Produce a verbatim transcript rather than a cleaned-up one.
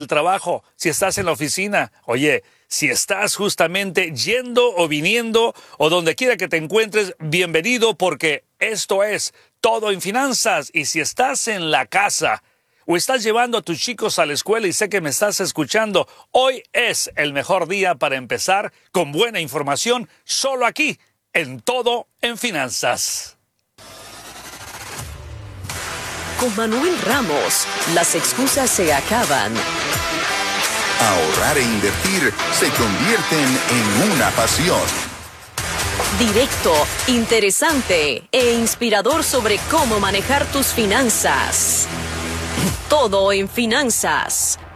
trabajo, si estás en la oficina, oye, si estás justamente yendo o viniendo o donde quiera que te encuentres, bienvenido porque esto es Todo en Finanzas. Y si estás en la casa o estás llevando a tus chicos a la escuela y sé que me estás escuchando, hoy es el mejor día para empezar con buena información solo aquí en Todo en Finanzas. Con Manuel Ramos, las excusas se acaban. Ahorrar e invertir se convierten en una pasión. Directo, interesante e inspirador sobre cómo manejar tus finanzas. Todo en Finanzas.